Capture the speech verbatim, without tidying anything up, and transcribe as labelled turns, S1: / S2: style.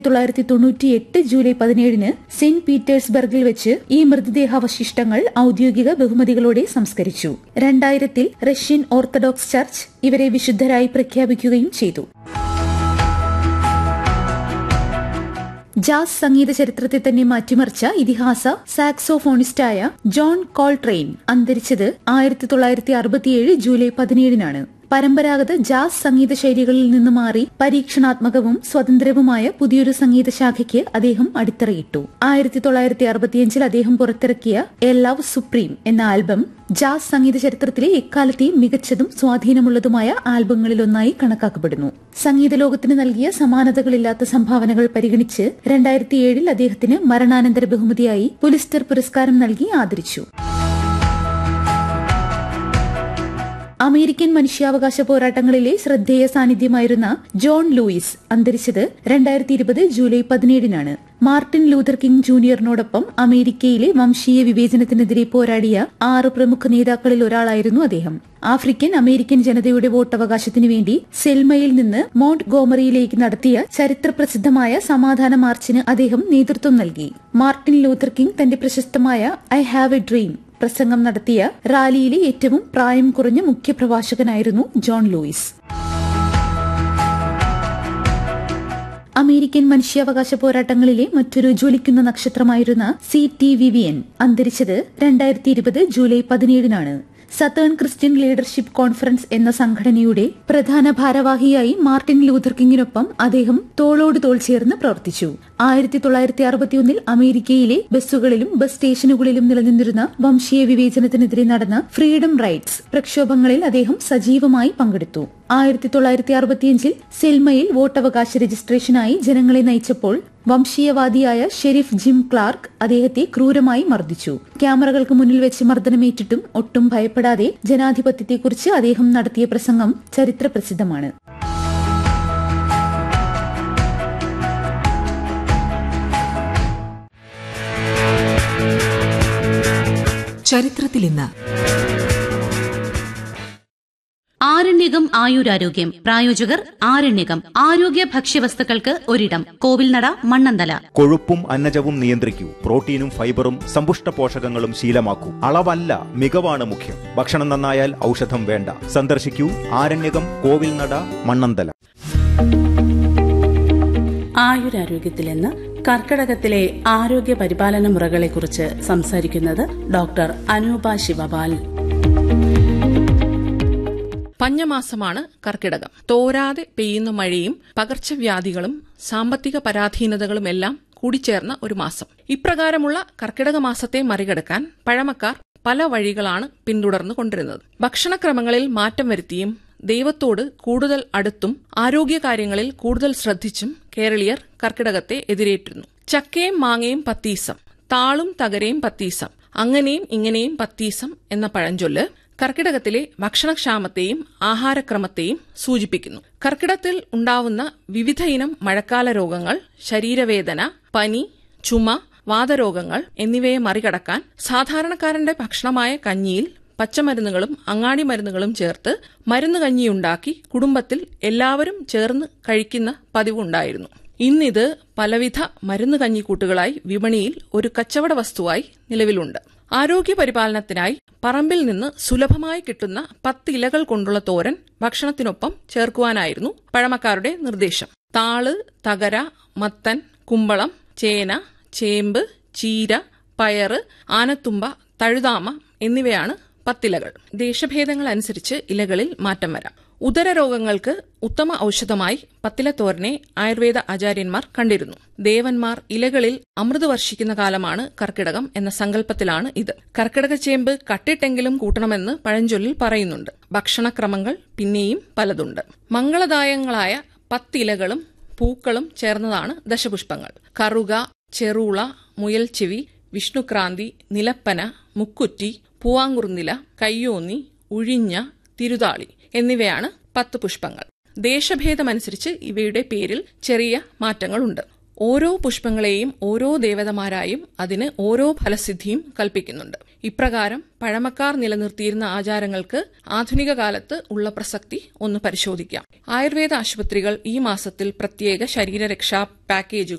S1: തൊള്ളായിരത്തി തൊണ്ണൂറ്റി എട്ട് ജൂലൈ പതിനേഴിന് സെന്റ് പീറ്റേഴ്സ്ബർഗിൽ വെച്ച് ഈ മൃതദേഹാവശിഷ്ടങ്ങൾ ഔദ്യോഗിക ബഹുമതികളോടെ സംസ്കരിച്ചു. രണ്ടായിരത്തിൽ റഷ്യൻ ഓർത്തഡോക്സ് ചർച്ച് ഇവരെ വിശുദ്ധരായി പ്രഖ്യാപിക്കുകയും ചെയ്തു. ജാസ് സംഗീത ചരിത്രത്തെ തന്നെ മാറ്റിമറിച്ച ഇതിഹാസ സാക്സോഫോണിസ്റ്റായ ജോൺ കോൾട്രെയിൻ അന്തരിച്ചത് ആയിരത്തി തൊള്ളായിരത്തി അറുപത്തിയേഴ് ജൂലൈ പതിനേഴിനാണ്. പരമ്പരാഗത ജാസ് സംഗീത ശൈലികളിൽ നിന്ന് മാറി പരീക്ഷണാത്മകവും സ്വതന്ത്രവുമായ പുതിയൊരു സംഗീത ശാഖയ്ക്ക് അദ്ദേഹം അടിത്തറയിട്ടു. ആയിരത്തി തൊള്ളായിരത്തി അറുപത്തിയഞ്ചിൽ അദ്ദേഹം പുറത്തിറക്കിയ എ ലവ് സുപ്രീം എന്ന ആൽബം ജാസ് സംഗീത ചരിത്രത്തിലെ എക്കാലത്തെയും മികച്ചതും സ്വാധീനമുള്ളതുമായ ആൽബങ്ങളിലൊന്നായി കണക്കാക്കപ്പെടുന്നു. സംഗീത ലോകത്തിന് നൽകിയ സമാനതകളില്ലാത്ത സംഭാവനകൾ പരിഗണിച്ച് രണ്ടായിരത്തി ഏഴിൽ അദ്ദേഹത്തിന് മരണാനന്തര ബഹുമതിയായി പുലിസ്റ്റർ പുരസ്കാരം നൽകി ആദരിച്ചു. അമേരിക്കൻ മനുഷ്യാവകാശ പോരാട്ടങ്ങളിലെ ശ്രദ്ധേയ സാന്നിധ്യമായിരുന്ന ജോൺ ലൂയിസ് അന്തരിച്ചത് രണ്ടായിരത്തി ഇരുപത് ജൂലൈ പതിനേഴിനാണ്. മാർട്ടിൻ ലൂഥർ കിങ് ജൂനിയറിനോടൊപ്പം അമേരിക്കയിലെ വംശീയ വിവേചനത്തിനെതിരെ പോരാടിയ ആറ് പ്രമുഖ നേതാക്കളിൽ ഒരാളായിരുന്നു അദ്ദേഹം. ആഫ്രിക്കൻ അമേരിക്കൻ ജനതയുടെ വോട്ടവകാശത്തിനു വേണ്ടി സെൽമയിൽ നിന്ന് മോണ്ട് ഗോമറിയിലേക്ക് നടത്തിയ ചരിത്രപ്രസിദ്ധമായ സമാധാന മാർച്ചിന് അദ്ദേഹം നേതൃത്വം നൽകി. മാർട്ടിൻ ലൂഥർ കിങ് തന്റെ പ്രശസ്തമായ ഐ ഹാവ് എ ഡ്രീം പ്രസംഗം നടത്തിയ റാലിയിലെ ഏറ്റവും പ്രായം കുറഞ്ഞ മുഖ്യപ്രഭാഷകനായിരുന്നു ജോൺ ലൂയിസ്. അമേരിക്കൻ മനുഷ്യാവകാശ പോരാട്ടങ്ങളിലെ മറ്റൊരു ജ്വലിക്കുന്ന നക്ഷത്രമായിരുന്ന സി ടി വിവിയൻ അന്തരിച്ചത് രണ്ടായിരത്തി ഇരുപത് July പതിനേഴിനാണ്. Southern Christian leadership conference എന്ന സംഘടനയുടെ പ്രധാന ഭാരവാഹിയായി മാർട്ടിൻ ലൂഥർ കിങ്ങിനൊപ്പം അദ്ദേഹം തോളോട് തോൾ ചേർന്ന് പ്രവർത്തിച്ചു. ആയിരത്തി തൊള്ളായിരത്തി അറുപത്തിയൊന്നിൽ അമേരിക്കയിലെ ബസ്സുകളിലും ബസ് സ്റ്റേഷനുകളിലും നിലനിന്നിരുന്ന വംശീയ വിവേചനത്തിനെതിരെ നടന്ന ഫ്രീഡം റൈറ്റ്സ് പ്രക്ഷോഭങ്ങളിൽ അദ്ദേഹം സജീവമായി പങ്കെടുത്തു. ആയിരത്തി തൊള്ളായിരത്തി അറുപത്തിയഞ്ചിൽ സെൽമയിൽ വോട്ടവകാശ രജിസ്ട്രേഷനായി ജനങ്ങളെ നയിച്ചപ്പോൾ വംശീയവാദിയായ ഷെരീഫ് ജിം ക്ലാർക്ക് അദ്ദേഹത്തെ ക്രൂരമായി മർദ്ദിച്ചു. ക്യാമറകൾക്ക് മുന്നിൽ വെച്ച് മർദ്ദനമേറ്റിട്ടും ഒട്ടും ഭയപ്പെടാതെ ജനാധിപത്യത്തെക്കുറിച്ച് അദ്ദേഹം നടത്തിയ പ്രസംഗം ചരിത്ര പ്രസിദ്ധമാണ്.
S2: ചരിത്രത്തിൽ ഇന്ന്.
S3: ആരണ്യകം ആയുരാരോഗ്യം പ്രായോജകർ ആരണ്യകം ആരോഗ്യ ഭക്ഷ്യവസ്തുക്കൾക്ക് ഒരിടം കോവിൽനട മണ്ണന്തല.
S4: കൊഴുപ്പും അന്നജവും നിയന്ത്രിക്കൂ. പ്രോട്ടീനും ഫൈബറും സമ്പുഷ്ട പോഷകങ്ങളും ശീലമാക്കൂ. അളവല്ല മികവാണ് മുഖ്യം. ഭക്ഷണം നന്നായാൽ ഔഷധം വേണ്ട. സന്ദർശിക്കൂ ആരണ്യകം കോവിൽനട മണ്ണന്തല.
S5: ആയുരാരോഗ്യത്തിലെന്ന് കർക്കിടകത്തിലെ ആരോഗ്യ പരിപാലന മുറകളെക്കുറിച്ച് സംസാരിക്കുന്നത് ഡോക്ടർ അനൂപ ശിവപാൽ.
S6: പഞ്ഞമാസമാണ് കർക്കിടകം. തോരാതെ പെയ്യുന്ന മഴയും പകർച്ചവ്യാധികളും സാമ്പത്തിക പരാധീനതകളുമെല്ലാം കൂടിച്ചേർന്ന ഒരു മാസം. ഇപ്രകാരമുള്ള കർക്കിടക മാസത്തെ മറികടക്കാൻ പഴമക്കാർ പല വഴികളാണ് പിന്തുടർന്നു കൊണ്ടിരുന്നത്. ഭക്ഷണക്രമങ്ങളിൽ മാറ്റം വരുത്തിയും ദൈവത്തോട് കൂടുതൽ അടുത്തും ആരോഗ്യകാര്യങ്ങളിൽ കൂടുതൽ ശ്രദ്ധിച്ചും കേരളീയർ കർക്കിടകത്തെ എതിരേറ്റിരുന്നു. ചക്കയും മാങ്ങയും പത്തീസം, താളും തകരയും പത്തീസം, അങ്ങനെയും ഇങ്ങനെയും പത്തീസം എന്ന പഴഞ്ചൊല്ല് കർക്കിടകത്തിലെ ഭക്ഷണക്ഷാമത്തെയും ആഹാരക്രമത്തെയും സൂചിപ്പിക്കുന്നു. കർക്കിടകത്തിൽ ഉണ്ടാവുന്ന വിവിധ ഇനം മഴക്കാല രോഗങ്ങൾ, ശരീരവേദന, പനി, ചുമ, വാതരോഗങ്ങൾ എന്നിവയെ മറികടക്കാൻ സാധാരണക്കാരന്റെ ഭക്ഷണമായ കഞ്ഞിയിൽ പച്ചമരുന്നുകളും അങ്ങാടി മരുന്നുകളും ചേർത്ത് മരുന്ന് കഞ്ഞിയുണ്ടാക്കി കുടുംബത്തിൽ എല്ലാവരും ചേർന്ന് കഴിക്കുന്ന പതിവുണ്ടായിരുന്നു. ഇന്നിത് പലവിധ മരുന്ന് കഞ്ഞിക്കൂട്ടുകളായി വിപണിയിൽ ഒരു കച്ചവട വസ്തുവായി നിലവിലുണ്ട്. ആരോഗ്യ പരിപാലനത്തിനായി പറമ്പിൽ നിന്ന് സുലഭമായി കിട്ടുന്ന പത്ത് ഇലകൾ കൊണ്ടുള്ള തോരൻ ഭക്ഷണത്തിനൊപ്പം ചേർക്കുവാനായിരുന്നു പഴമക്കാരുടെ നിർദ്ദേശം. താള്, തകര, മത്തൻ, കുമ്പളം, ചേന, ചേമ്പ്, ചീര, പയറ്, ആനത്തുമ്പ, തഴുതാമ എന്നിവയാണ് പത്തിലകൾ. ദേശഭേദങ്ങൾ അനുസരിച്ച് ഇലകളിൽ മാറ്റം വരാം. ഉദരരോഗങ്ങൾക്ക് ഉത്തമ ഔഷധമായി പത്തിലത്തോരനെ ആയുർവേദ ആചാര്യന്മാർ കണ്ടിരുന്നു. ദേവന്മാർ ഇലകളിൽ അമൃത് വർഷിക്കുന്ന കാലമാണ് കർക്കിടകം എന്ന സങ്കല്പത്തിലാണ് ഇത്. കർക്കിടക ചേമ്പ് കട്ടിട്ടെങ്കിലും കൂട്ടണമെന്ന് പഴഞ്ചൊല്ലിൽ പറയുന്നുണ്ട്. ഭക്ഷണക്രമങ്ങൾ പിന്നെയും പലതുണ്ട്. മംഗളദായകങ്ങളായ പത്തിലകളും പൂക്കളും ചേർന്നതാണ് ദശപുഷ്പങ്ങൾ. കറുക, ചെറുള, മുയൽച്ചെവി, വിഷ്ണുക്രാന്തി, നിലപ്പന, മുക്കുറ്റി, പൂവാങ്കുറുന്നില, കയ്യോന്നി, ഉഴിഞ്ഞ, തിരുതാളി എന്നിവയാണ് പത്ത് പുഷ്പങ്ങൾ. ദേശഭേദമനുസരിച്ച് ഇവയുടെ പേരിൽ ചെറിയ മാറ്റങ്ങളുണ്ട്. ഓരോ പുഷ്പങ്ങളെയും ഓരോ ദേവതമാരായും അതിന് ഓരോ ഫലസിദ്ധിയും കൽപ്പിക്കുന്നുണ്ട്. ഇപ്രകാരം പഴമക്കാർ നിലനിർത്തിയിരുന്ന ആചാരങ്ങൾക്ക് ആധുനിക കാലത്ത് ഉള്ള പ്രസക്തി ഒന്ന് പരിശോധിക്കാം. ആയുർവേദ ആശുപത്രികൾ ഈ മാസത്തിൽ പ്രത്യേക ശരീരരക്ഷാ പാക്കേജുകൾ